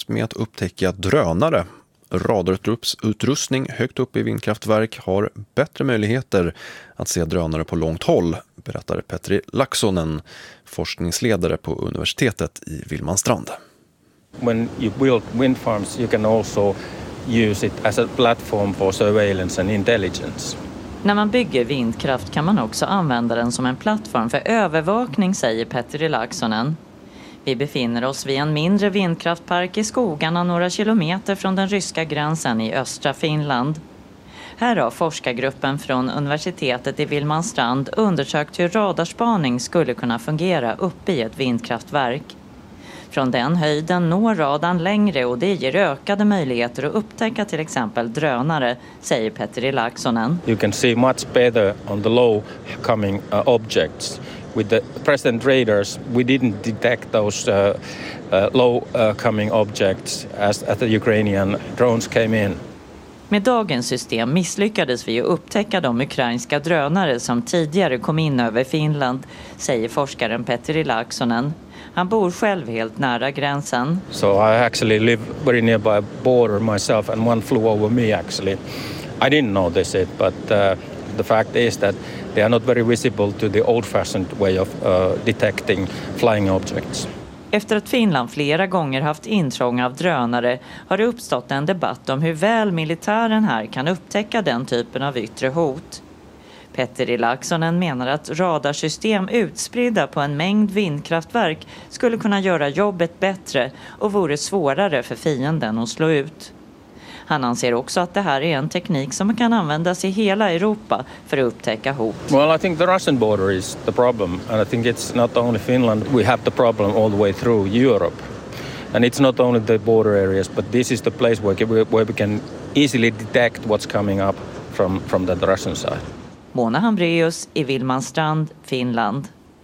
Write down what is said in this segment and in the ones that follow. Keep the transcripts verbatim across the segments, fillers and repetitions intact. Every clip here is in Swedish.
med att upptäcka drönare. Radarutrustning högt upp i vindkraftverk har bättre möjligheter att se drönare på långt håll, berättar Petri Laaksonen, forskningsledare på universitetet i Vilmanstrand. When you build wind farms, you can also use it as a platform for surveillance and intelligence. När man bygger vindkraft kan man också använda den som en plattform för övervakning, säger Petri Laaksonen. Vi befinner oss vid en mindre vindkraftpark i skogarna några kilometer från den ryska gränsen i östra Finland. Här har forskargruppen från universitetet i Vilmanstrand undersökt hur radarspaning skulle kunna fungera uppe i ett vindkraftverk. Från den höjden når radarn längre och det ger ökade möjligheter att upptäcka till exempel drönare, säger Petri Laaksonen. You can see much better on the low coming uh, objects. With the present radars, we didn't detect those uh, uh, low uh, coming objects as, as the Ukrainian drones came in. Med dagens system misslyckades vi att upptäcka de ukrainska drönare som tidigare kom in över Finland, säger forskaren Petri Laaksonen. Han bor själv helt nära gränsen. So I actually live very nearby a border myself and one flew over me actually. I didn't notice it, but uh, the fact is that they are not very visible to the old-fashioned way of uh, detecting flying objects. Efter att Finland flera gånger haft intrång av drönare har det uppstått en debatt om hur väl militären här kan upptäcka den typen av yttre hot. Petri Laaksonen menar att radarsystem utspridda på en mängd vindkraftverk skulle kunna göra jobbet bättre och vore svårare för fienden att slå ut. Han anser också att det här är en teknik som kan användas i hela Europa för att upptäcka hot. Well, I think the Russian border is the problem, and I think it's not only Finland. We have the problem all the way through Europe. And it's not only the border areas, but this is the place where we, where we can easily detect what's coming up from, from the Russian side. Mona Hambreus i Vilmanstrand, Finland.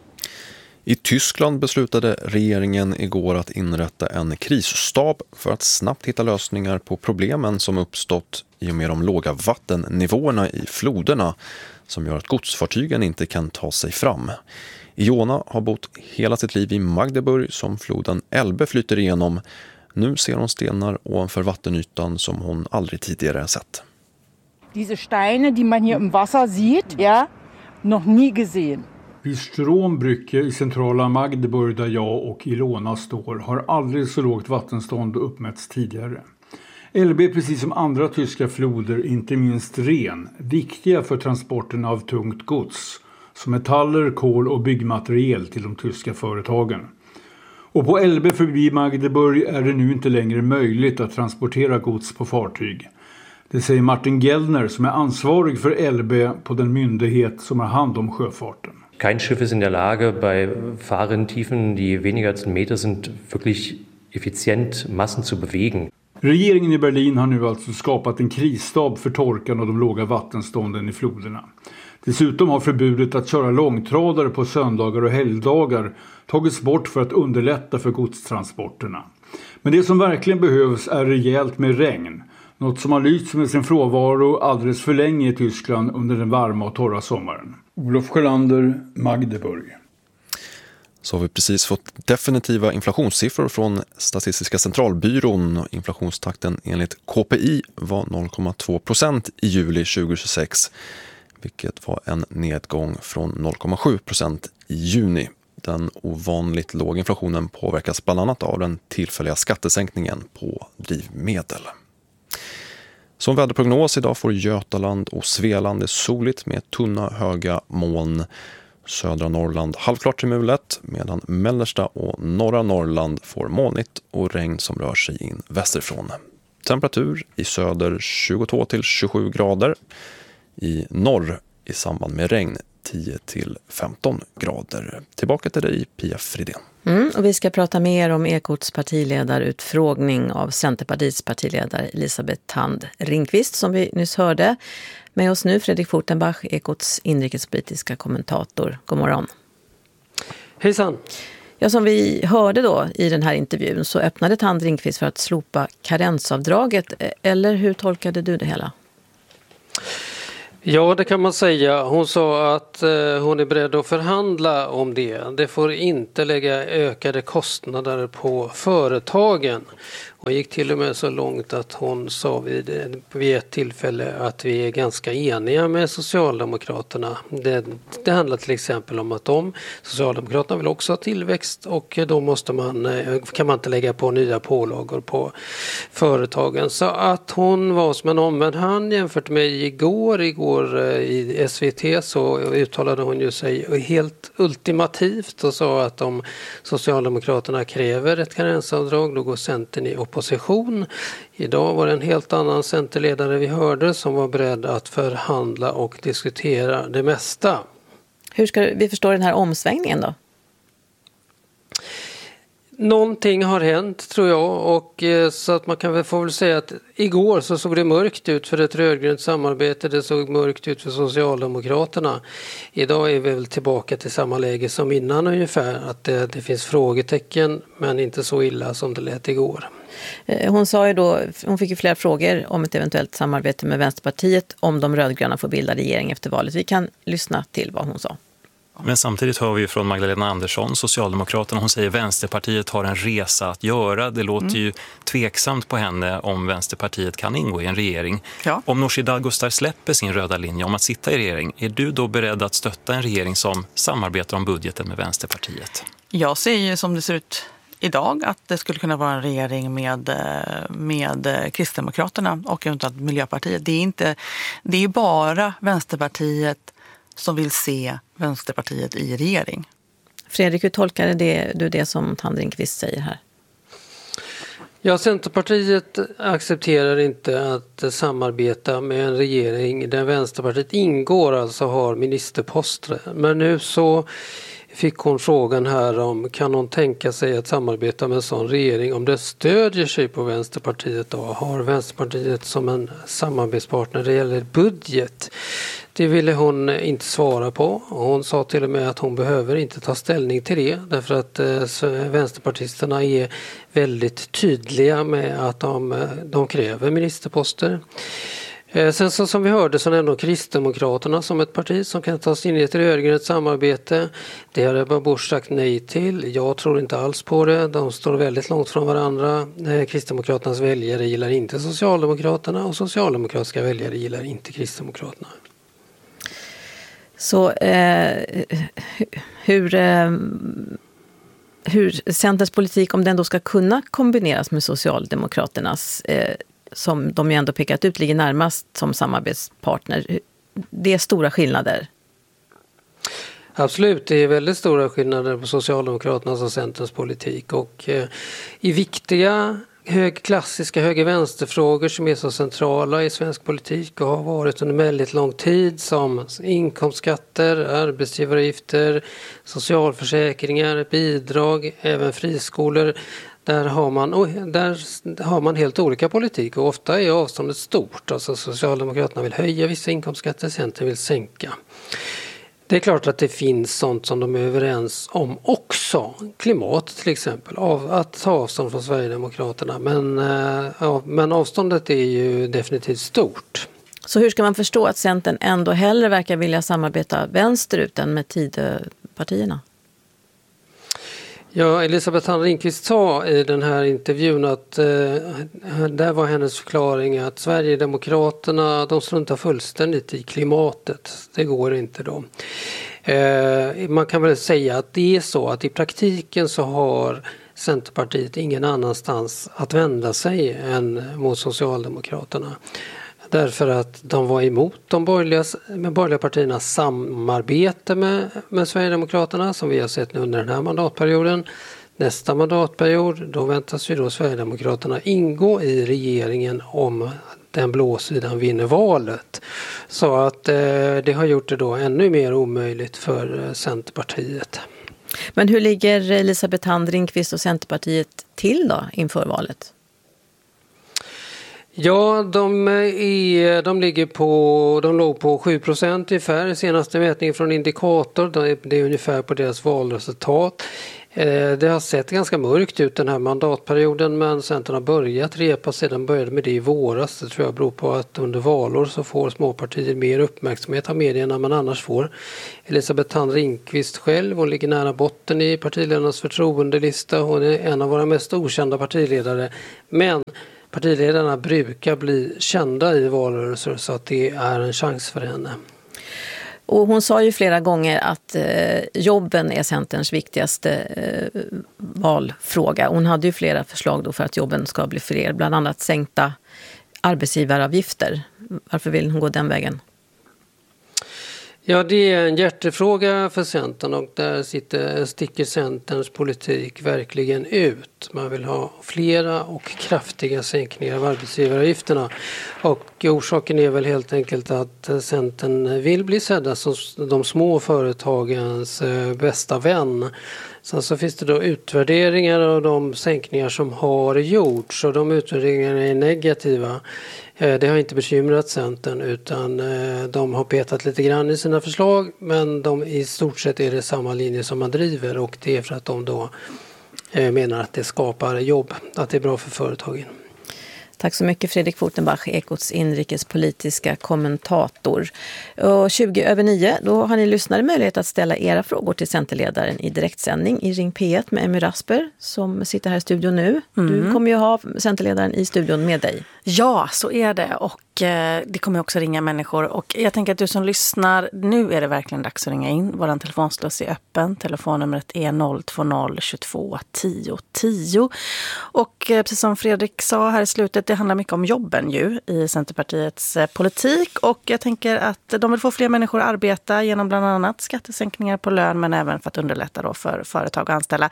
I Tyskland beslutade regeringen igår att inrätta en krisstab för att snabbt hitta lösningar på problemen som uppstått i och med de låga vattennivåerna i floderna som gör att godsfartygen inte kan ta sig fram. Iona har bott hela sitt liv i Magdeburg som floden Elbe flyter igenom. Nu ser hon stenar ovanför vattenytan som hon aldrig tidigare sett. Diese Steine, die man hier im Wasser sieht, ja, noch nie gesehen. Vid Strombrücke i centrala Magdeburg där jag och Ilona står har aldrig så lågt vattenstånd uppmätts tidigare. Elbe är precis som andra tyska floder, inte minst Ren, viktiga för transporten av tungt gods, som metaller, kol och byggmaterial till de tyska företagen. Och på Elbe förbi Magdeburg är det nu inte längre möjligt att transportera gods på fartyg. Det säger Martin Gellner som är ansvarig för Elbe på den myndighet som har hand om sjöfarten. Kein Schiff ist in der Lage, bei Fahrrinntiefen, die weniger als einen Meter sind, wirklich effizient Massen zu bewegen. Regeringen i Berlin har nu alltså skapat en krisstab för torkan och de låga vattenstånden i floderna. Dessutom har förbudet att köra långtradare på söndagar och helgdagar tagits bort för att underlätta för godstransporterna. Men det som verkligen behövs är rejält med regn. Något som har lyst med sin frånvaro alldeles för länge i Tyskland under den varma och torra sommaren. Olof Sjölander, Magdeburg. Så har vi precis fått definitiva inflationssiffror från Statistiska centralbyrån. Inflationstakten enligt K P I var noll komma två procent i juli tjugohundratjugosex, vilket var en nedgång från noll komma sju procent i juni. Den ovanligt låga inflationen påverkas bland annat av den tillfälliga skattesänkningen på drivmedel. Som väderprognos idag får Götaland och Svealand det soligt med tunna höga moln. Södra Norrland halvklart till mulet medan mellersta och norra Norrland får molnigt och regn som rör sig in västerifrån. Temperatur i söder tjugotvå till tjugosju grader. I norr i samband med regn tio till femton grader. Tillbaka till dig, Pia Fridén. Mm, och vi ska prata mer om Ekots partiledarutfrågning av Centerpartiets partiledare Elisabeth Thand Ringqvist som vi nyss hörde. Med oss nu Fredrik Fortenbach, Ekots inrikespolitiska kommentator. God morgon. Hejsan. Ja, som vi hörde då i den här intervjun så öppnade Thand Ringqvist för att slopa karensavdraget. Eller hur tolkade du det hela? Ja, det kan man säga. Hon sa att eh, hon är beredd att förhandla om det. Det får inte lägga ökade kostnader på företagen. Det gick till och med så långt att hon sa vid, vid ett tillfälle att vi är ganska eniga med Socialdemokraterna. Det, det handlar till exempel om att de, Socialdemokraterna vill också ha tillväxt och då måste man, kan man inte lägga på nya pålagor på företagen. Så att hon var som en omvänd hand jämfört med igår. Igår i S V T så uttalade hon ju sig helt ultimativt och sa att om Socialdemokraterna kräver ett karensavdrag då går Centern i opposition. Idag var det en helt annan centerledare vi hörde som var beredd att förhandla och diskutera det mesta. Hur ska vi förstå den här omsvängningen då? Någonting har hänt tror jag och så att man kan väl få väl säga att igår så såg det mörkt ut för ett rödgrönt samarbete, det såg mörkt ut för Socialdemokraterna. Idag är vi väl tillbaka till samma läge som innan ungefär, att det, det finns frågetecken men inte så illa som det lät igår. Hon sa ju då, hon fick ju flera frågor om ett eventuellt samarbete med Vänsterpartiet om de rödgröna får bilda regering efter valet. Vi kan lyssna till vad hon sa. Men samtidigt hör vi ju från Magdalena Andersson, Socialdemokraterna, hon säger att Vänsterpartiet har en resa att göra. Det låter mm. ju tveksamt på henne om Vänsterpartiet kan ingå i en regering. Ja. Om Nooshi Dadgostar släpper sin röda linje om att sitta i regering, är du då beredd att stötta en regering som samarbetar om budgeten med Vänsterpartiet? Jag ser ju som det ser ut idag att det skulle kunna vara en regering med, med Kristdemokraterna och eventuellt Miljöpartiet. Det är inte, det är bara Vänsterpartiet som vill se Vänsterpartiet i regering. Fredrik, hur tolkar det, du det som Tand Ringqvist säger här? Ja, Centerpartiet accepterar inte att samarbeta med en regering där Vänsterpartiet ingår, alltså har ministerposter. Men nu så fick hon frågan här om kan hon tänka sig att samarbeta med en sån regering om det stödjer sig på Vänsterpartiet då? Har Vänsterpartiet som en samarbetspartner när det gäller budget? Det ville hon inte svara på. Hon sa till och med att hon behöver inte ta ställning till det därför att eh, vänsterpartisterna är väldigt tydliga med att de, de kräver ministerposter. Eh, sen så, som vi hörde så nämnde Kristdemokraterna som ett parti som kan ta sig in i ett rödgrönt samarbete. Det har Ebba Busch sagt nej till. Jag tror inte alls på det. De står väldigt långt från varandra. Eh, Kristdemokraternas väljare gillar inte Socialdemokraterna och socialdemokratiska väljare gillar inte Kristdemokraterna. Så eh, hur, eh, hur Centerns politik, om den då ska kunna kombineras med Socialdemokraternas, eh, som de ju ändå pekat ut ligger närmast som samarbetspartner, det är stora skillnader. Absolut, det är väldigt stora skillnader på Socialdemokraternas och Centerns politik och eh, i viktiga hög, klassiska höger-vänsterfrågor som är så centrala i svensk politik och har varit under väldigt lång tid som inkomstskatter, arbetsgivaravgifter, socialförsäkringar, bidrag, även friskolor. Där har man, där har man helt olika politik och ofta är avståndet stort. Alltså Socialdemokraterna vill höja vissa inkomstskatter, Centern vill sänka. Det är klart att det finns sånt som de är överens om också. Klimat till exempel, av att ta avstånd från Sverigedemokraterna. Men, ja, men avståndet är ju definitivt stort. Så hur ska man förstå att Centern ändå hellre verkar vilja samarbeta vänsterut än med Tidöpartierna? Ja, Elisabeth Tand Ringqvist sa i den här intervjun att eh, där var hennes förklaring att Sverigedemokraterna, de struntar fullständigt i klimatet. Det går inte då. Eh, man kan väl säga att det är så att i praktiken så har Centerpartiet ingen annanstans att vända sig än mot Socialdemokraterna. Därför att de var emot de borgerliga, med borgerliga partiernas samarbete med, med Sverigedemokraterna som vi har sett nu under den här mandatperioden. Nästa mandatperiod då väntas ju då Sverigedemokraterna ingå i regeringen om den blå sidan vinner valet. Så att eh, det har gjort det då ännu mer omöjligt för eh, Centerpartiet. Men hur ligger Elisabeth Tand Ringqvist och Centerpartiet till då inför valet? Ja, de, är, de, ligger på, de låg på sju procent ungefär. Senaste mätningen från Indikator, det är ungefär på deras valresultat. Det har sett ganska mörkt ut den här mandatperioden, men Centern har börjat repa sedan började med det i våras. Det tror jag beror på att under valår så får småpartier mer uppmärksamhet av medierna än man annars får. Elisabeth Thand Ringqvist själv, hon ligger nära botten i partiledarnas förtroendelista. Hon är en av våra mest okända partiledare. Men partiledarna brukar bli kända i valrörelser så att det är en chans för henne. Och hon sa ju flera gånger att eh, jobben är Centerns viktigaste eh, valfråga. Hon hade ju flera förslag då för att jobben ska bli fler, bland annat sänkta arbetsgivaravgifter. Varför vill hon gå den vägen? Ja, det är en hjärtefråga för Centern och där sitter, sticker Centerns politik verkligen ut. Man vill ha flera och kraftiga sänkningar av arbetsgivaravgifterna. Och orsaken är väl helt enkelt att Centern vill bli sedda som de små företagens bästa vän. Sen så finns det då utvärderingar av de sänkningar som har gjorts och de utvärderingarna är negativa. Det har inte bekymrat Centern utan de har petat lite grann i sina förslag, men de i stort sett är det samma linje som man driver och det är för att de då menar att det skapar jobb, att det är bra för företagen. Tack så mycket Fredrik Fortenbach, Ekots inrikespolitiska kommentator. Och tjugo över nio, då har ni lyssnare möjlighet att ställa era frågor till Centerledaren i direktsändning i Ring P ett med Emmy Rasper som sitter här i studion nu. Mm. Du kommer ju ha Centerledaren i studion med dig. Ja, så är det och eh, det kommer också ringa människor och jag tänker att du som lyssnar, nu är det verkligen dags att ringa in. Vår telefonsluss är öppen, telefonnumret är noll två noll tjugotvå tio tio och eh, precis som Fredrik sa här i slutet, det handlar mycket om jobben ju i Centerpartiets eh, politik och jag tänker att de vill få fler människor att arbeta genom bland annat skattesänkningar på lön men även för att underlätta då för företag att anställa.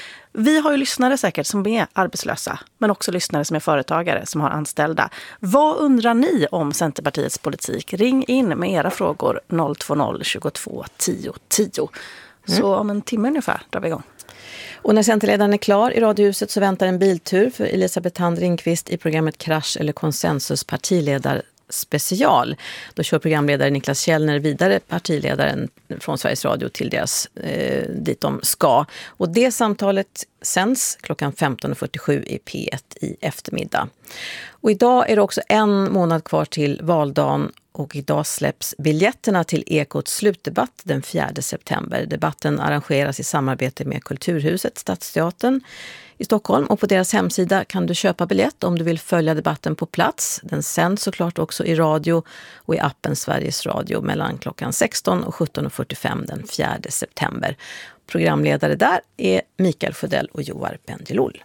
Vi har ju lyssnare säkert som är arbetslösa, men också lyssnare som är företagare som har anställda. Vad undrar ni om Centerpartiets politik? Ring in med era frågor noll två noll tjugotvå tio tio. Så mm. om en timme ungefär drar vi igång. Och när Centerledaren är klar i Radiohuset så väntar en biltur för Elisabeth Thand Ringqvist i programmet Krasch eller Konsensus partiledar special. Då kör programledare Niklas Källner vidare partiledaren från Sveriges Radio till deras eh, dit de ska. Och det samtalet sänds klockan femton fyrtiosju i P ett i eftermiddag. Och idag är det också en månad kvar till valdagen och idag släpps biljetterna till Ekots slutdebatt den fjärde september. Debatten arrangeras i samarbete med Kulturhuset, Stadsteatern i Stockholm och på deras hemsida kan du köpa biljett om du vill följa debatten på plats. Den sänds såklart också i radio och i appen Sveriges Radio mellan klockan sexton och sjutton fyrtiofem den fjärde september. Programledare där är Mikael Sjödell och Joar Bendjelloul.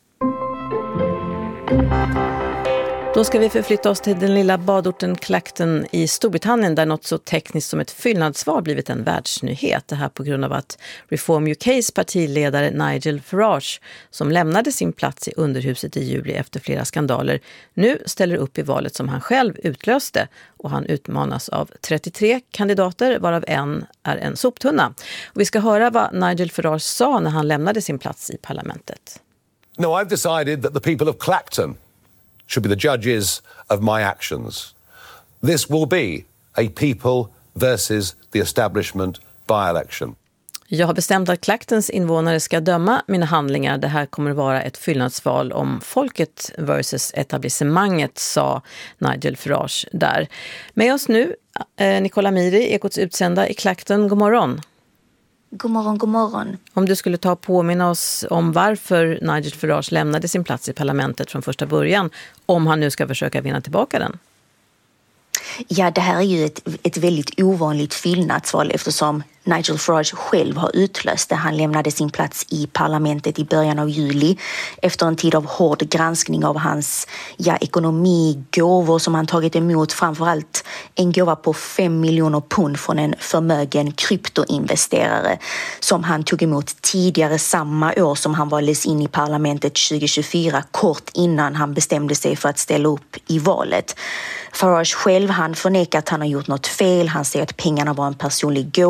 Då ska vi förflytta oss till den lilla badorten Clacton i Storbritannien där något så tekniskt som ett fyllnadsval blivit en världsnyhet. Det här på grund av att Reform U K:s partiledare Nigel Farage som lämnade sin plats i underhuset i juli efter flera skandaler nu ställer upp i valet som han själv utlöste och han utmanas av trettiotre kandidater varav en är en soptunna. Och vi ska höra vad Nigel Farage sa när han lämnade sin plats i parlamentet. No, I've decided that the people of Clacton should be the judges of my actions. This will be a people versus the establishment by-election. Jag har bestämt att Clactons invånare ska döma mina handlingar. Det här kommer att vara ett fyllnadsval om folket versus etablissemanget, sa Nigel Farage där. Med oss nu, eh, Nicola Miri, Ekots utsända i Clacton. God morgon. God morgon, god morgon. Om du skulle ta och påminna oss om varför Nigel Farage lämnade sin plats i parlamentet från första början, om han nu ska försöka vinna tillbaka den. Ja, det här är ju ett, ett väldigt ovanligt fyllnadsval eftersom Nigel Farage själv har utlöst det. Han lämnade sin plats i parlamentet i början av juli efter en tid av hård granskning av hans ja, ekonomi, gåvor som han tagit emot, framförallt en gåva på fem miljoner pund från en förmögen kryptoinvesterare som han tog emot tidigare samma år som han valdes in i parlamentet tjugo tjugofyra, kort innan han bestämde sig för att ställa upp i valet. Farage själv, han förnekar att han har gjort något fel. Han säger att pengarna var en personlig gåva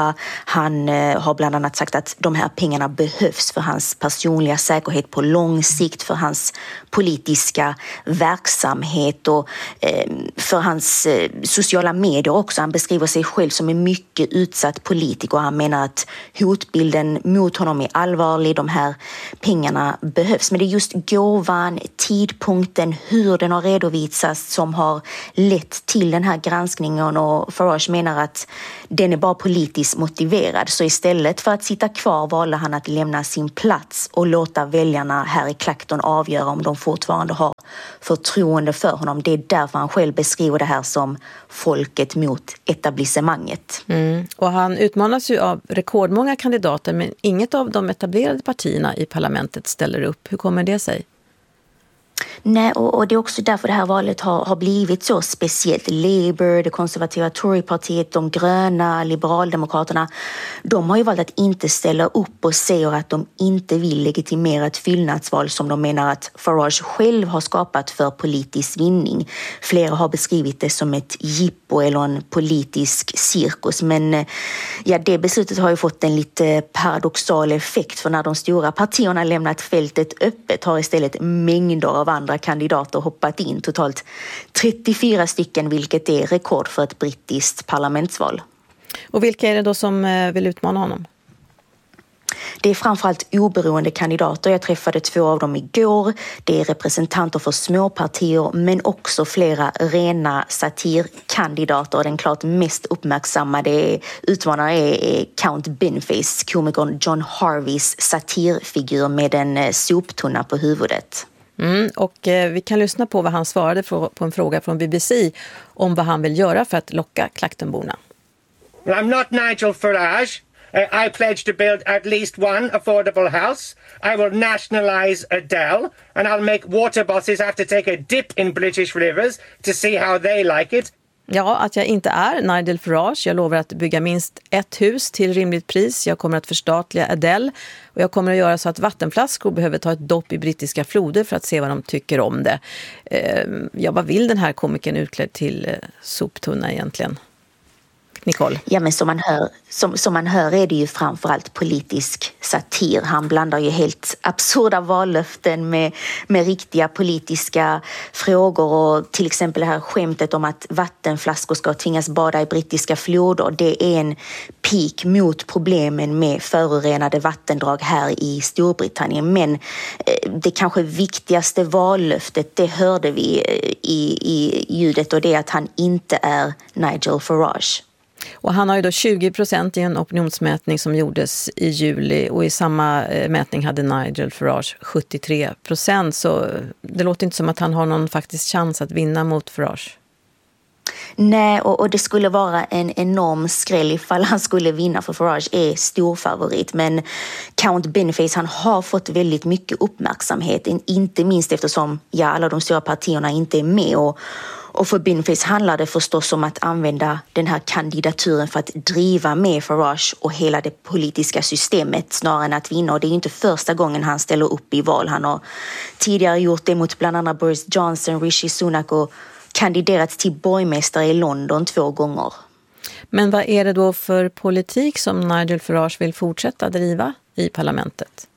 villa. Han eh, har bland annat sagt att de här pengarna behövs för hans personliga säkerhet på lång sikt, för hans politiska verksamhet och eh, för hans eh, sociala medier också. Han beskriver sig själv som en mycket utsatt politiker. Han menar att hotbilden mot honom är allvarlig. De här pengarna behövs. Men det är just gåvan, tidpunkten, hur den har redovisats som har lett till den här granskningen, och Farage menar att den är bara politiskt motiverad. Så istället för att sitta kvar valde han att lämna sin plats och låta väljarna här i Clacton avgöra om de fortfarande har förtroende för honom. Det är därför han själv beskriver det här som folket mot etablissemanget. Mm. Och han utmanas ju av rekordmånga kandidater, men inget av de etablerade partierna i parlamentet ställer upp. Hur kommer det sig? Nej, och, och det är också därför det här valet har, har blivit så speciellt. Labour, det konservativa Torypartiet, de gröna, liberaldemokraterna, de har ju valt att inte ställa upp och säger att de inte vill legitimera ett fyllnadsval som de menar att Farage själv har skapat för politisk vinning. Flera har beskrivit det som ett jippo eller en politisk cirkus, men ja, det beslutet har ju fått en lite paradoxal effekt, för när de stora partierna lämnat fältet öppet har istället mängder av andra kandidater hoppat in, totalt trettiofyra stycken, vilket är rekord för ett brittiskt parlamentsval. Och vilka är det då som vill utmana honom? Det är framförallt oberoende kandidater. Jag träffade två av dem igår. Det är representanter för småpartier, men också flera rena satirkandidater. Den klart mest uppmärksammade utmanare är Count Beneface, komikern John Harveys satirfigur med en soptunna på huvudet. Mm, och eh, vi kan lyssna på vad han svarade på en fråga från B B C om vad han vill göra för att locka Clactonborna. Well, I'm not Nigel Farage. Uh, I pledge to build at least one affordable house. I will nationalise Adele, and I'll make water bosses have to take a dip in British rivers to see how they like it. Ja, att jag inte är Nigel Farage. Jag lovar att bygga minst ett hus till rimligt pris. Jag kommer att förstatliga Adele. Och jag kommer att göra så att vattenflaskor behöver ta ett dopp i brittiska floder för att se vad de tycker om det. Eh, ja, vad vill den här komikern utklädd till eh, soptunna egentligen? Nicole? Ja, men som man hör, som, som man hör är det ju framförallt politisk satir. Han blandar ju helt absurda vallöften med, med riktiga politiska frågor, och till exempel det här skämtet om att vattenflaskor ska tvingas bada i brittiska floder. Det är en pik mot problemen med förorenade vattendrag här i Storbritannien. Men eh, det kanske viktigaste vallöftet, det hörde vi eh, i, i ljudet, och det är att han inte är Nigel Farage. Och han har ju då tjugo procent i en opinionsmätning som gjordes i juli, och i samma mätning hade Nigel Farage sjuttiotre procent, så det låter inte som att han har någon faktisk chans att vinna mot Farage. Nej, och, och det skulle vara en enorm skräll ifall han skulle vinna, för Farage är stor favorit. Men Count Beneface, han har fått väldigt mycket uppmärksamhet, inte minst eftersom ja, alla de stora partierna inte är med, och Och för Beneface handlar det förstås om att använda den här kandidaturen för att driva med Farage och hela det politiska systemet snarare än att vinna. Och det är inte första gången han ställer upp i val. Han har tidigare gjort det mot bland annat Boris Johnson, Rishi Sunak, och kandiderat till borgmästare i London två gånger. Men vad är det då för politik som Nigel Farage vill fortsätta driva i parlamentet?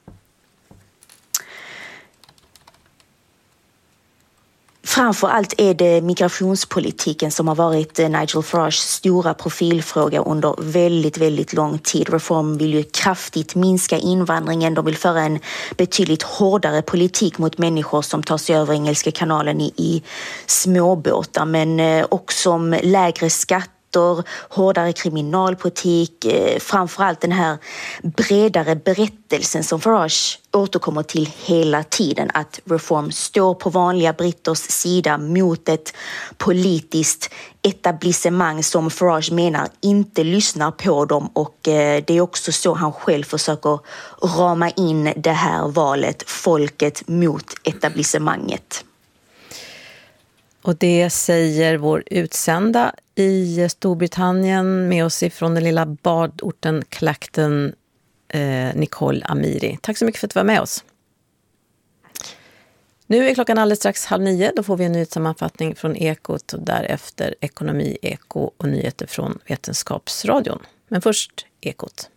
Framförallt är det migrationspolitiken som har varit Nigel Farages stora profilfråga under väldigt, väldigt lång tid. Reform vill ju kraftigt minska invandringen. De vill föra en betydligt hårdare politik mot människor som tar sig över Engelska kanalen i, i småbåtar, men också om lägre skatt, hårdare kriminalpolitik, framförallt den här bredare berättelsen som Farage återkommer till hela tiden, att Reform står på vanliga britters sida mot ett politiskt etablissemang som Farage menar inte lyssnar på dem, och det är också så han själv försöker rama in det här valet, folket mot etablissemanget. Och det säger vår utsända i Storbritannien med oss ifrån den lilla badorten Clacton, eh, Nicole Amiri. Tack så mycket för att du var med oss. Nu är klockan alldeles strax halv nio. Då får vi en nyhetssammanfattning från Ekot och därefter ekonomi, eko och nyheter från Vetenskapsradion. Men först Ekot.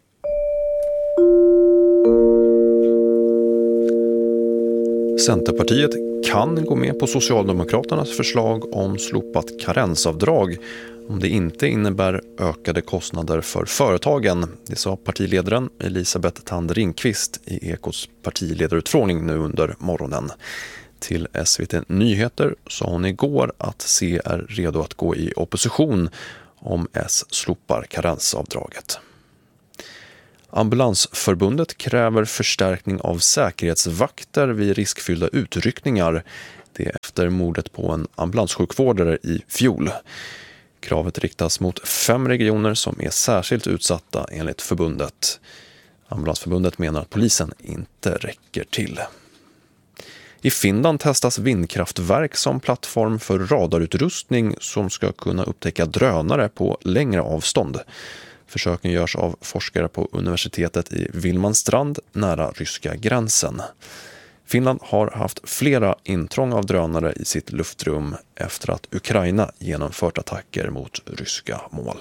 Centerpartiet kan gå med på Socialdemokraternas förslag om slopat karensavdrag om det inte innebär ökade kostnader för företagen. Det sa partiledaren Elisabeth Thand Ringqvist i Ekots partiledarutfrågning nu under morgonen. Till S V T Nyheter sa hon igår att C är redo att gå i opposition om S slopar karensavdraget. Ambulansförbundet kräver förstärkning av säkerhetsvakter vid riskfyllda utryckningar. Det är efter mordet på en ambulanssjukvårdare i fjol. Kravet riktas mot fem regioner som är särskilt utsatta enligt förbundet. Ambulansförbundet menar att polisen inte räcker till. I Finland testas vindkraftverk som plattform för radarutrustning som ska kunna upptäcka drönare på längre avstånd. Försöken görs av forskare på universitetet i Vilmanstrand nära ryska gränsen. Finland har haft flera intrång av drönare i sitt luftrum efter att Ukraina genomfört attacker mot ryska mål.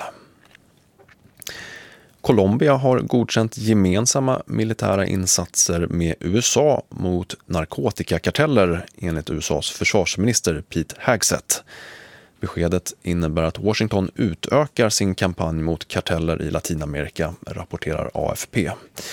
Colombia har godkänt gemensamma militära insatser med U S A mot narkotikakarteller enligt U S A:s försvarsminister Pete Hegseth. Beskedet innebär att Washington utökar sin kampanj mot karteller i Latinamerika, rapporterar A F P.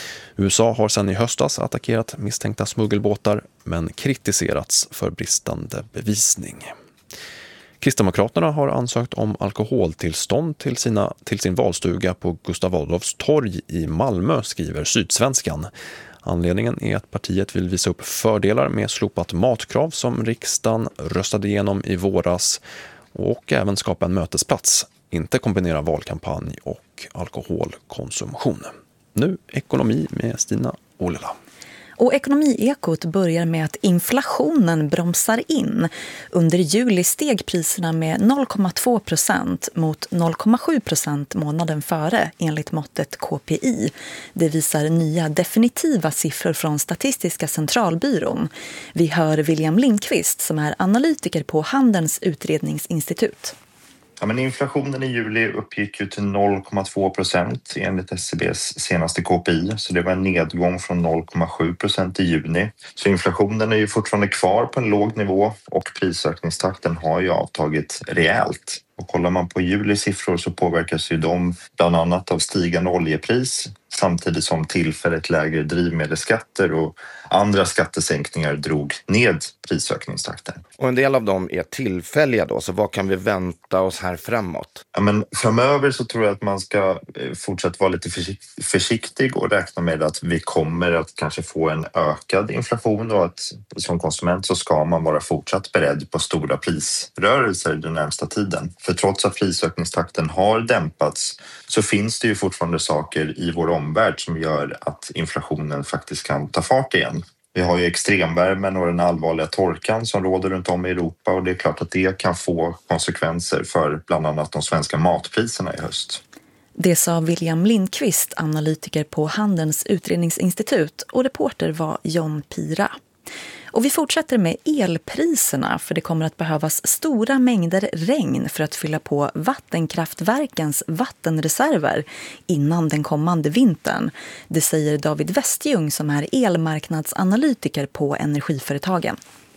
U S A har sedan i höstas attackerat misstänkta smuggelbåtar men kritiserats för bristande bevisning. Kristdemokraterna har ansökt om alkoholtillstånd till, sina, till sin valstuga på Gustav Adolfs torg i Malmö, skriver Sydsvenskan. Anledningen är att partiet vill visa upp fördelar med slopat matkrav som riksdagen röstade igenom i våras och även skapa en mötesplats, inte kombinera valkampanj och alkoholkonsumtion. Nu ekonomi med Stina Olela. Och Ekonomiekot börjar med att inflationen bromsar in. Under juli steg priserna med noll komma två procent mot noll komma sju procent månaden före enligt måttet K P I. Det visar nya definitiva siffror från Statistiska centralbyrån. Vi hör William Lindqvist som är analytiker på Handelns utredningsinstitut. Ja, men inflationen i juli uppgick ju till noll komma två procent enligt S C B:s senaste K P I. Så det var en nedgång från noll komma sju procent i juni. Så inflationen är ju fortfarande kvar på en låg nivå och prisökningstakten har ju avtagit rejält. Och kollar man på julis siffror så påverkas ju de bland annat av stigande oljepris samtidigt som tillfälligt lägre drivmedelsskatter och andra skattesänkningar drog ned prisökningstakten. Och en del av dem är tillfälliga då, så vad kan vi vänta oss här framåt? Ja, men framöver så tror jag att man ska fortsätta vara lite försiktig och räkna med att vi kommer att kanske få en ökad inflation och att som konsument så ska man vara fortsatt beredd på stora prisrörelser den närmsta tiden. För trots att prisökningstakten har dämpats så finns det ju fortfarande saker i vår omvärld som gör att inflationen faktiskt kan ta fart igen. Vi har ju extremvärmen och den allvarliga torkan som råder runt om i Europa och det är klart att det kan få konsekvenser för bland annat de svenska matpriserna i höst. Det sa William Lindqvist, analytiker på Handelns utredningsinstitut, och reporter var John Pira. Och vi fortsätter med elpriserna, för det kommer att behövas stora mängder regn för att fylla på vattenkraftverkens vattenreserver innan den kommande vintern. Det säger David Westjung som är elmarknadsanalytiker på energiföretagen.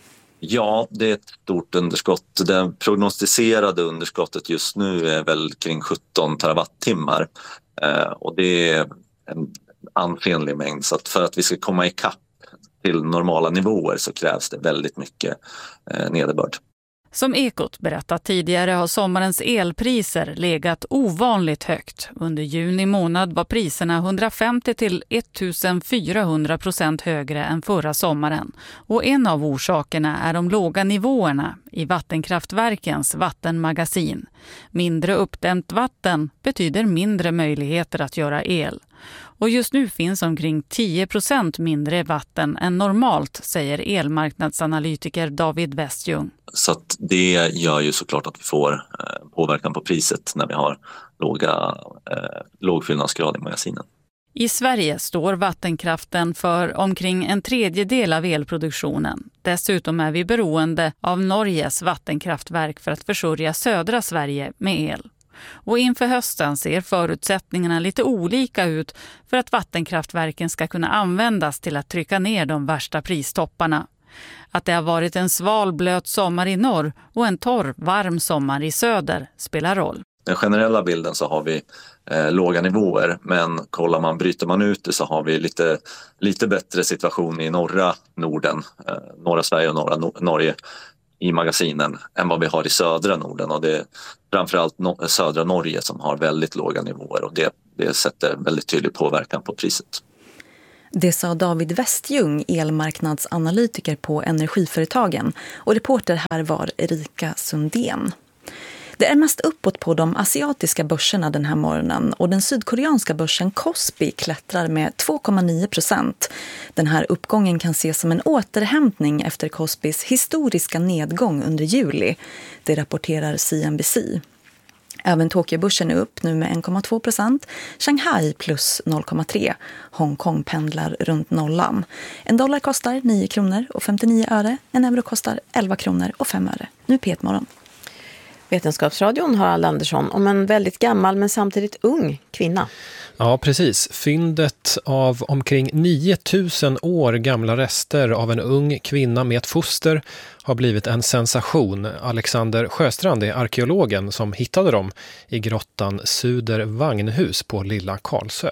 Ja, det är ett stort underskott. Det prognostiserade underskottet just nu är väl kring sjutton terawattimmar och det är en ansenlig mängd. Så att för att vi ska komma ikapp till normala nivåer så krävs det väldigt mycket eh, nederbörd. Som Ekot berättat tidigare har sommarens elpriser legat ovanligt högt. Under juni månad var priserna hundrafemtio till ettusenfyrahundra procent högre än förra sommaren. Och en av orsakerna är de låga nivåerna i vattenkraftverkens vattenmagasin. Mindre uppdämt vatten betyder mindre möjligheter att göra el. Och just nu finns omkring tio procent mindre vatten än normalt, säger elmarknadsanalytiker David Westjung. Så att det gör ju såklart att vi får eh, påverkan på priset när vi har låga, eh, låg fyllnadsgrad i magasinen. I Sverige står vattenkraften för omkring en tredjedel av elproduktionen. Dessutom är vi beroende av Norges vattenkraftverk för att försörja södra Sverige med el. Och inför hösten ser förutsättningarna lite olika ut för att vattenkraftverken ska kunna användas till att trycka ner de värsta pristopparna. Att det har varit en sval blöt sommar i norr och en torr varm sommar i söder spelar roll. Den generella bilden så har vi eh, låga nivåer, men kollar man, bryter man ut det så har vi lite, lite bättre situation i norra Norden, eh, norra Sverige och norra no- Norge i magasinen än vad vi har i södra Norden, och det är framförallt no- södra Norge som har väldigt låga nivåer, och det, det sätter väldigt tydlig påverkan på priset. Det sa David Westjung, elmarknadsanalytiker på Energiföretagen, och reporter här var Erika Sundén. Det är mest uppåt på de asiatiska börserna den här morgonen, och den sydkoreanska börsen Kospi klättrar med två komma nio procent. Den här uppgången kan ses som en återhämtning efter Kospis historiska nedgång under juli. Det rapporterar C N B C. Även Tokyobörsen är upp nu med en komma två procent, Shanghai plus noll komma tre, Hongkong pendlar runt nollan. En dollar kostar nio kronor och femtionio öre, en euro kostar elva kronor och fem öre. Nu P ett morgon. Vetenskapsradion har Harald Andersson om en väldigt gammal men samtidigt ung kvinna. Ja, precis. Fyndet av omkring nio tusen år gamla rester av en ung kvinna med ett foster har blivit en sensation. Alexander Sjöstrand är arkeologen som hittade dem i grottan Suder Vagnhus på Lilla Karlsö.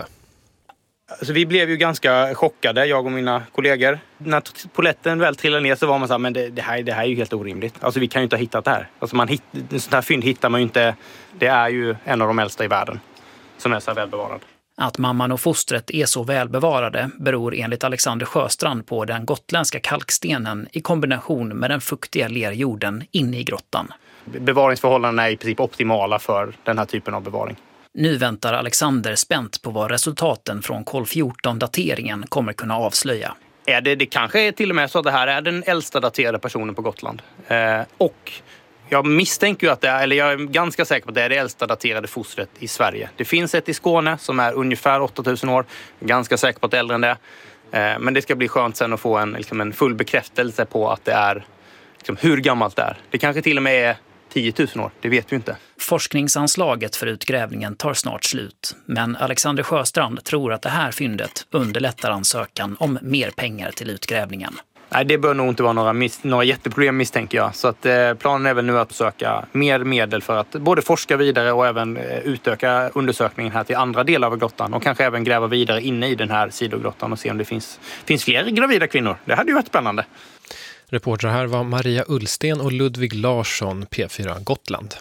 Alltså, vi blev ju ganska chockade, jag och mina kollegor. När poletten väl trillade ner så var man så här, men det, det, här, det här är ju helt orimligt. Alltså vi kan ju inte ha hittat det här. Alltså man hitt, en sån här fynd hittar man ju inte. Det är ju en av de äldsta i världen som är så välbevarad. Att mamman och fostret är så välbevarade beror enligt Alexander Sjöstrand på den gotländska kalkstenen i kombination med den fuktiga lerjorden inne i grottan. Bevaringsförhållandena är i princip optimala för den här typen av bevaring. Nu väntar Alexander spänt på vad resultaten från kol fjorton-dateringen kommer kunna avslöja. Är det, det kanske är till och med så att det här är den äldsta daterade personen på Gotland. Eh, och jag misstänker ju att det är, eller jag är ganska säker på att det är det äldsta daterade fostret i Sverige. Det finns ett i Skåne som är ungefär åtta tusen år. Jag är ganska säker på att det är äldre än det. Eh, men det ska bli skönt sen att få en, liksom en full bekräftelse på att det är liksom, hur gammalt det är. Det kanske till och med är tio tusen år, det vet vi inte. Forskningsanslaget för utgrävningen tar snart slut. Men Alexander Sjöstrand tror att det här fyndet underlättar ansökan om mer pengar till utgrävningen. Nej, det bör nog inte vara några, mis- några jätteproblem misstänker jag. Så att, eh, planen är väl nu att söka mer medel för att både forska vidare och även eh, utöka undersökningen här till andra delar av grottan. Och kanske även gräva vidare inne i den här sidogrottan och se om det finns, finns fler gravida kvinnor. Det hade ju varit spännande. Reportrar här var Maria Ullsten och Ludvig Larsson, P fyra Gotland.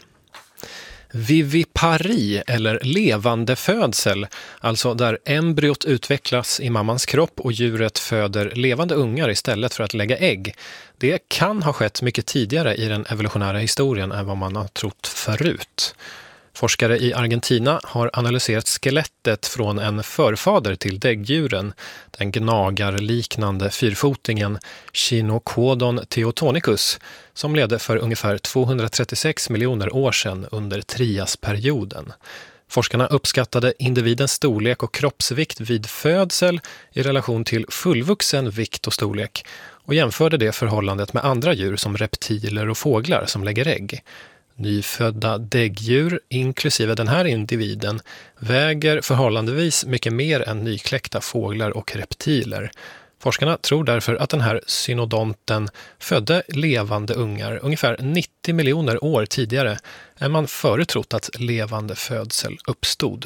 Vivipari eller levande födsel, alltså där embryot utvecklas i mammans kropp och djuret föder levande ungar istället för att lägga ägg. Det kan ha skett mycket tidigare i den evolutionära historien än vad man har trott förut. Forskare i Argentina har analyserat skelettet från en förfader till däggdjuren, den gnagarliknande fyrfotingen Chinocodon theotonicus, som levde för ungefär tvåhundratrettiosex miljoner år sedan under Triasperioden. Forskarna uppskattade individens storlek och kroppsvikt vid födsel i relation till fullvuxen vikt och storlek och jämförde det förhållandet med andra djur som reptiler och fåglar som lägger ägg. Nyfödda däggdjur, inklusive den här individen, väger förhållandevis mycket mer än nykläckta fåglar och reptiler. Forskarna tror därför att den här synodonten födde levande ungar ungefär nittio miljoner år tidigare än man förut trott att levande födsel uppstod.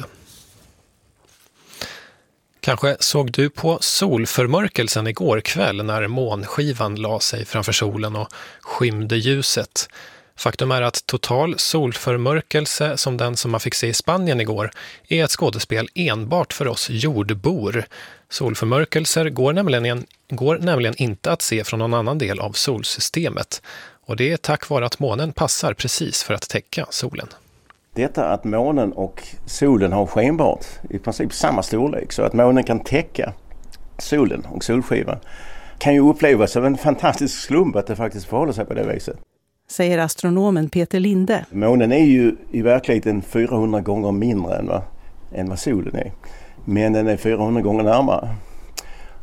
Kanske såg du på solförmörkelsen igår kväll när månskivan la sig framför solen och skymde ljuset. Faktum är att total solförmörkelse som den som man fick se i Spanien igår är ett skådespel enbart för oss jordbor. Solförmörkelser går nämligen, går nämligen inte att se från någon annan del av solsystemet. Och det är tack vare att månen passar precis för att täcka solen. Detta att månen och solen har skenbart i princip samma storlek så att månen kan täcka solen och solskivan kan ju upplevas som en fantastisk slump att det faktiskt förhåller sig på det viset. Säger astronomen Peter Linde. Månen är ju i verkligheten fyrahundra gånger mindre än vad, än vad solen är. Men den är fyrahundra gånger närmare.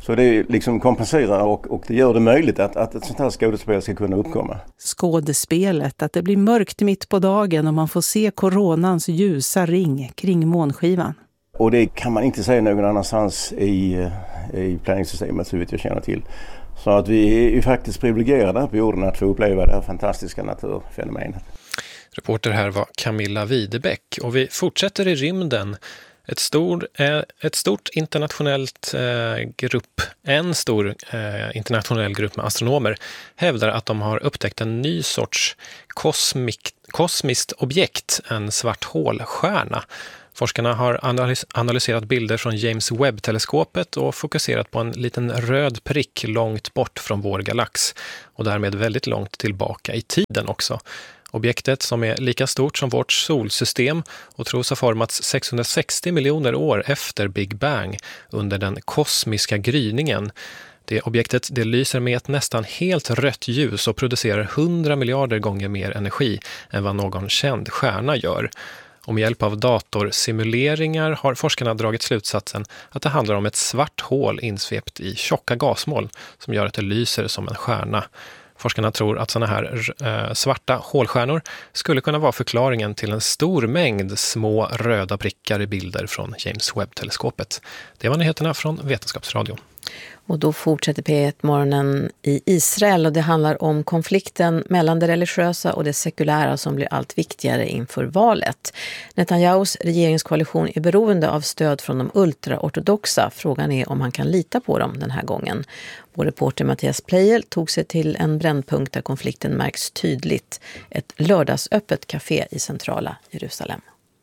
Så det liksom kompenserar och, och det gör det möjligt att, att ett sånt här skådespel ska kunna uppkomma. Skådespelet, att det blir mörkt mitt på dagen och man får se coronans ljusa ring kring månskivan. Och det kan man inte säga någon annanstans i, i planeringssystemet så vitt jag känner till. Så att vi är ju faktiskt privilegierade på jorden att få uppleva det här fantastiska naturfenomenet. Reporter här var Camilla Widebäck och vi fortsätter i rymden. Ett, stor, eh, ett stort internationellt eh, grupp, en stor eh, internationell grupp med astronomer hävdar att de har upptäckt en ny sorts kosmik, kosmiskt objekt, en svart hålstjärna. Forskarna har analys- analyserat bilder från James Webb-teleskopet och fokuserat på en liten röd prick långt bort från vår galax och därmed väldigt långt tillbaka i tiden också. Objektet, som är lika stort som vårt solsystem och tros ha formats sexhundrasextio miljoner år efter Big Bang under den kosmiska gryningen. Det objektet det lyser med ett nästan helt rött ljus och producerar hundra miljarder gånger mer energi än vad någon känd stjärna gör. Och med hjälp av datorsimuleringar har forskarna dragit slutsatsen att det handlar om ett svart hål insvept i tjocka gasmoln som gör att det lyser som en stjärna. Forskarna tror att sådana här eh, svarta hålstjärnor skulle kunna vara förklaringen till en stor mängd små röda prickar i bilder från James Webb-teleskopet. Det var nyheterna från Vetenskapsradion. Och då fortsätter P ett-morgonen i Israel och det handlar om konflikten mellan det religiösa och det sekulära som blir allt viktigare inför valet. Netanyahus regeringskoalition är beroende av stöd från de ultraortodoxa. Frågan är om han kan lita på dem den här gången. Vår reporter Mattias Pleijel tog sig till en brännpunkt där konflikten märks tydligt. Ett lördagsöppet café i centrala Jerusalem.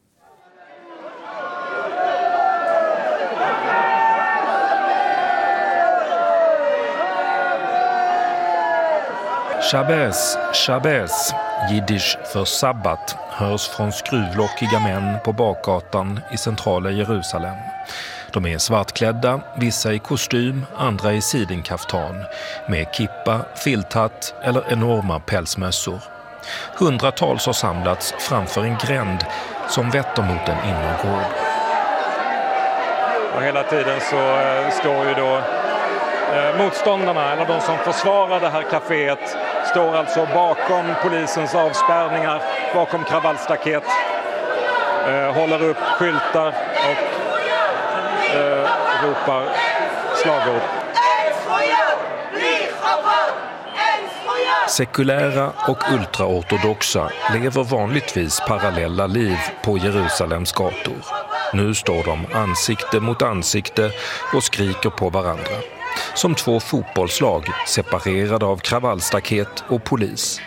Shabbes, Shabbes, jiddisch för sabbat, hörs från skruvlockiga män på bakgatan i centrala Jerusalem. De är svartklädda, vissa i kostym, andra i sidenkaftan, med kippa, filthatt eller enorma pälsmössor. Hundratals har samlats framför en gränd som vetter mot en innergård. Och hela tiden så äh, står ju då äh, motståndarna, eller de som försvarar det här kaféet, står alltså bakom polisens avspärrningar, bakom kravallstaket, äh, håller upp skyltar och äh, ropar slagord. Sekulära och ultraortodoxa lever vanligtvis parallella liv på Jerusalems gator. Nu står de ansikte mot ansikte och skriker på varandra. Som två fotbollslag separerade av kravallstaket och polis.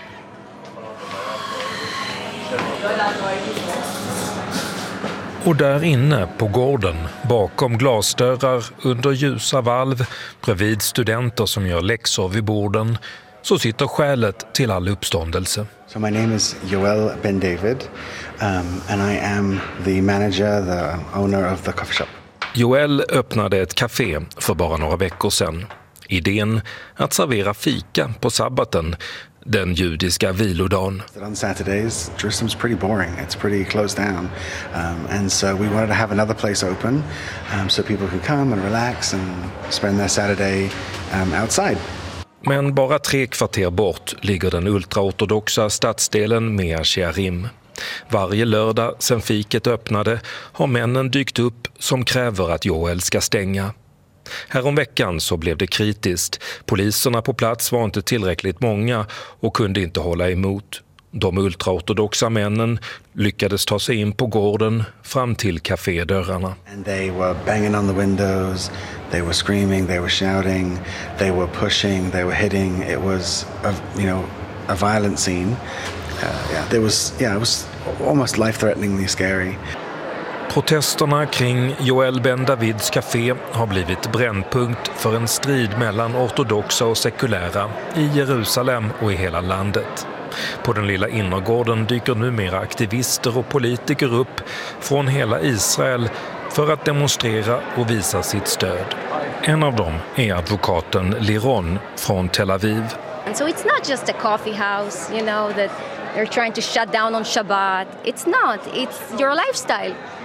Och där inne på gården, bakom glasdörrar, under ljusa valv, bredvid studenter som gör läxor vid borden, så sitter skälet till all uppståndelse. So my name is Yoel Ben David, um, and I am the manager, the owner of the coffee shop. Joel öppnade ett café för bara några veckor sedan. Idén att servera fika på sabbaten, den judiska vilodagen. On Saturdays, Jerusalem's pretty boring. It's pretty closed down, um, and so we wanted to have another place open, um, so people can come and relax and spend their Saturday um, outside. Men bara tre kvarter bort ligger den ultraortodoxa stadsdelen Mea Shearim. Varje lördag sedan fiket öppnade har männen dykt upp som kräver att Joel ska stänga. Häromveckan så blev det kritiskt. Poliserna på plats var inte tillräckligt många och kunde inte hålla emot. De ultraortodoxa männen lyckades ta sig in på gården fram till kafédörrarna. And they were banging on the windows, they were screaming, they were shouting, they were pushing, they were hitting. It was a, you know, a violent scene. Uh, yeah, there was yeah, it was almost life-threateningly scary. Protesterna kring Joel Ben Davids café har blivit brännpunkt för en strid mellan ortodoxa och sekulära i Jerusalem och i hela landet. På den lilla innergården dyker numera aktivister och politiker upp från hela Israel för att demonstrera och visa sitt stöd. En av dem är advokaten Liron från Tel Aviv. And so it's not just a coffee house, you know, that they're trying to shut down on Shabbat. It's not. It's your lifestyle.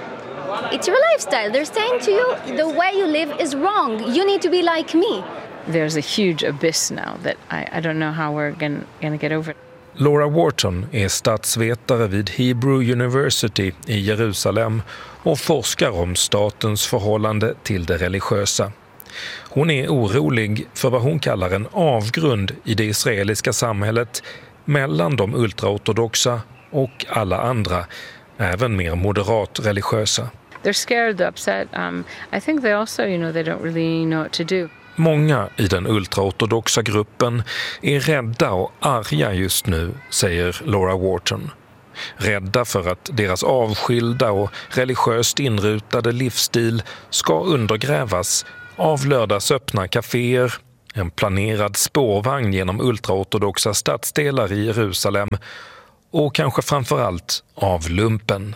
It's your lifestyle. They're saying to you, the way you live is wrong. You need to be like me. There's a huge abyss now that I, I don't know how we're going to get over. Laura Wharton är statsvetare vid Hebrew University i Jerusalem och forskar om statens förhållande till det religiösa. Hon är orolig för vad hon kallar en avgrund i det israeliska samhället mellan de ultraortodoxa och alla andra, även mer moderat religiösa. They're scared, they're upset. Um, I think they also, you know, they don't really know what to do. Många i den ultraortodoxa gruppen är rädda och arga just nu, säger Laura Wharton. Rädda för att deras avskilda och religiöst inrutade livsstil ska undergrävas av lördagsöppna kaféer, en planerad spårvagn genom ultraortodoxa stadsdelar i Jerusalem och kanske framförallt av lumpen.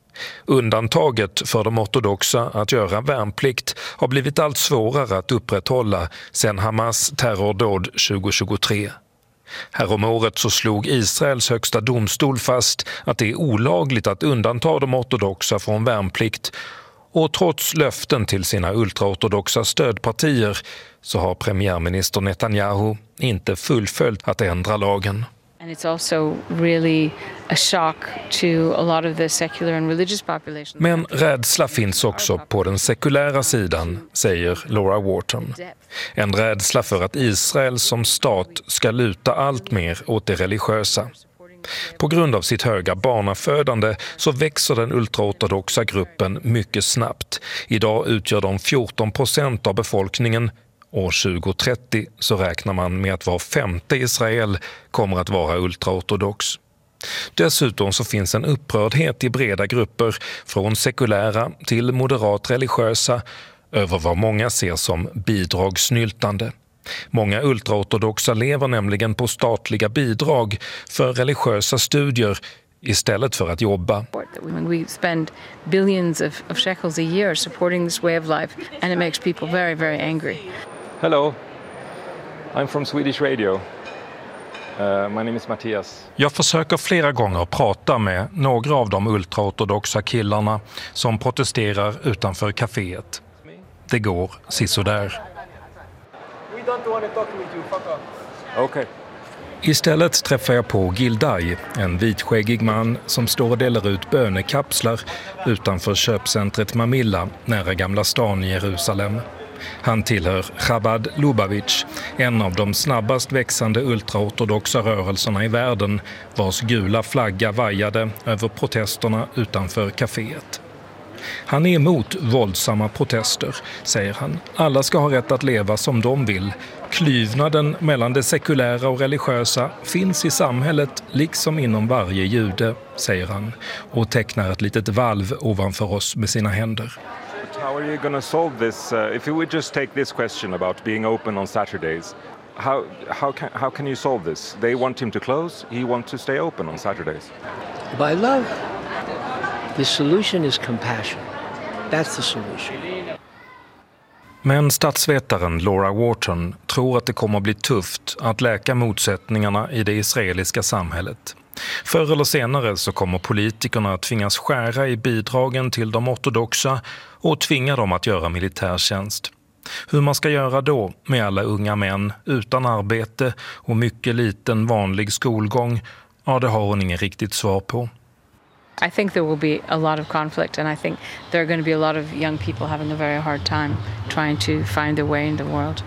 Undantaget för de ortodoxa att göra värnplikt har blivit allt svårare att upprätthålla sedan Hamas terrordåd tjugohundratjugotre. Häromåret så slog Israels högsta domstol fast att det är olagligt att undanta de ortodoxa från värnplikt, och trots löften till sina ultraortodoxa stödpartier så har premiärminister Netanyahu inte fullföljt att ändra lagen. And it's also really a shock to a lot of the secular and religious population. Men rädsla finns också på den sekulära sidan, säger Laura Wharton. En rädsla för att Israel som stat ska luta allt mer åt det religiösa. På grund av sitt höga barnafödande så växer den ultraortodoxa gruppen mycket snabbt. Idag utgör de fjorton procent av befolkningen. År tjugohundratrettio så räknar man med att var femte Israel kommer att vara ultraortodox. Dessutom så finns en upprördhet i breda grupper från sekulära till moderat religiösa över vad många ser som bidragssnyltande. Många ultraortodoxa lever nämligen på statliga bidrag för religiösa studier istället för att jobba. We spend billions of, of shekels a year supporting this way of life, and it makes people very, very angry. Hello, I'm from Swedish Radio. Uh, my name is Mattias. Jag försöker flera gånger prata med några av de ultraortodoxa killarna som protesterar utanför kaféet. Det går sisådär. We don't want to talk with you, fuck off. Okay. Istället träffar jag på Gildai, en vitskäggig man som står och delar ut bönekapslar utanför köpcentret Mamilla nära Gamla stan i Jerusalem. Han tillhör Chabad Lubavitch, en av de snabbast växande ultraortodoxa rörelserna i världen, vars gula flagga vajade över protesterna utanför kaféet. Han är emot våldsamma protester, säger han. Alla ska ha rätt att leva som de vill. Klyvnaden mellan det sekulära och religiösa finns i samhället liksom inom varje jude, säger han, och tecknar ett litet valv ovanför oss med sina händer. How are you going to solve this? Uh, if you would just take this question about being open on Saturdays, how how can how can you solve this? They want him to close. He wants to stay open on Saturdays. By love. The solution is compassion. That's the solution. Men statsvetaren Laura Wharton tror att det kommer att bli tufft att läka motsättningarna i det israeliska samhället. Förr eller senare så kommer politikerna att tvingas skära i bidragen till de ortodoxa och tvinga dem att göra militärtjänst. Hur man ska göra då med alla unga män utan arbete och mycket liten vanlig skolgång, ja, det har hon ingen riktigt svar på. I think there will be a lot of conflict, and I think there are going to be a lot of young people having a very hard time trying to find their way in the world.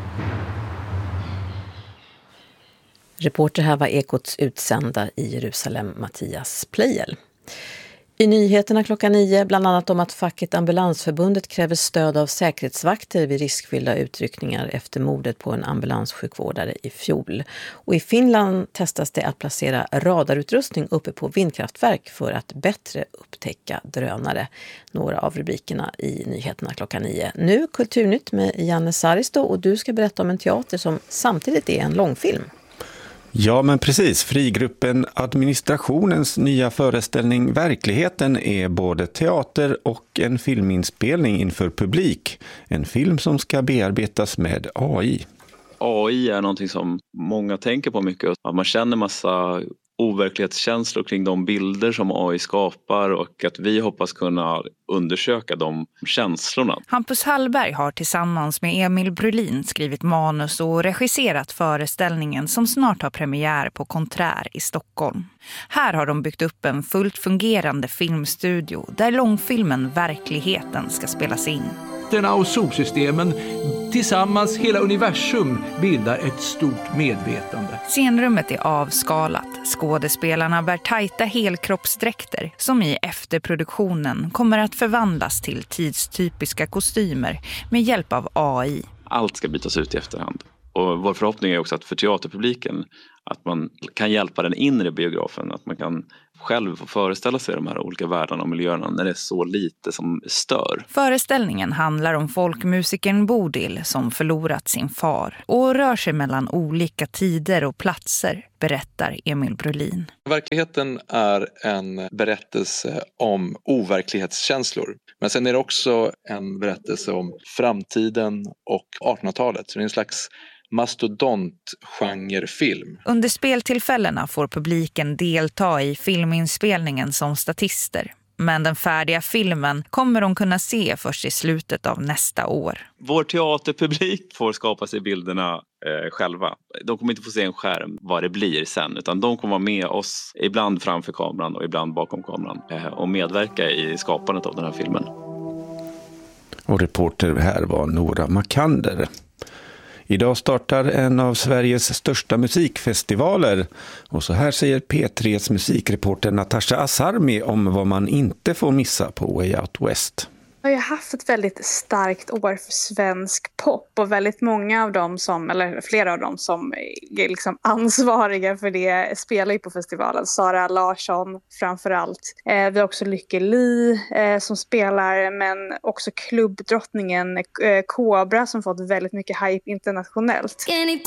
Reporter här var Ekots utsända i Jerusalem, Mattias Pleijel. I nyheterna klockan nio, bland annat om att facket Ambulansförbundet kräver stöd av säkerhetsvakter vid riskfyllda utryckningar efter mordet på en ambulanssjukvårdare i fjol. Och i Finland testas det att placera radarutrustning uppe på vindkraftverk för att bättre upptäcka drönare. Några av rubrikerna i nyheterna klockan nio. Nu Kulturnytt med Janne Saristo, och du ska berätta om en teater som samtidigt är en långfilm. Ja, men precis. Frigruppen Administrationens nya föreställning Verkligheten är både teater och en filminspelning inför publik. En film som ska bearbetas med A I. A I är någonting som många tänker på mycket. Att man känner massa overklighetskänslor kring de bilder som A I skapar och att vi hoppas kunna undersöka de känslorna. Hampus Hallberg har tillsammans med Emil Brulin skrivit manus och regisserat föreställningen som snart har premiär på Konträr i Stockholm. Här har de byggt upp en fullt fungerande filmstudio där långfilmen Verkligheten ska spelas in. Och solsystemen tillsammans, hela universum, bildar ett stort medvetande. Scenrummet är avskalat. Skådespelarna bär tajta helkroppsdräkter som i efterproduktionen kommer att förvandlas till tidstypiska kostymer med hjälp av A I. Allt ska bytas ut i efterhand. Och vår förhoppning är också att för teaterpubliken att man kan hjälpa den inre biografen, att man kan själv få föreställa sig de här olika världarna och miljöerna när det är så lite som stör. Föreställningen handlar om folkmusikern Bodil som förlorat sin far och rör sig mellan olika tider och platser, berättar Emil Brulin. Verkligheten är en berättelse om overklighetskänslor. Men sen är det också en berättelse om framtiden och artonhundratalet. Så det är en slags mastodontgenrefilm. Under speltillfällena får publiken delta i filminspelningen som statister. Men den färdiga filmen kommer de kunna se först i slutet av nästa år. Vår teaterpublik får skapa sig bilderna eh, själva. De kommer inte få se en skärm vad det blir sen, utan de kommer vara med oss ibland framför kameran och ibland bakom kameran eh, och medverka i skapandet av den här filmen. Och reporter här var Nora Makander. Idag startar en av Sveriges största musikfestivaler och så här säger P tre:s musikreporter Natasha Asarmi om vad man inte får missa på Way Out West. Jag har ju haft ett väldigt starkt år för svensk pop och väldigt många av dem som, eller flera av dem som är liksom ansvariga för det spelar ju på festivalen. Sara Larsson framförallt. Eh, vi har också Lykke Li eh, som spelar, men också klubbdrottningen eh, Cobra som fått väldigt mycket hype internationellt. Skinny